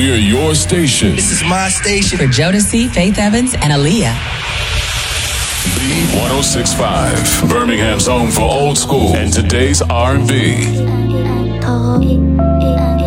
We're your station. This is my station. For Jodeci, Faith Evans, and Aaliyah. B1065, Birmingham's home for old school and today's R&B.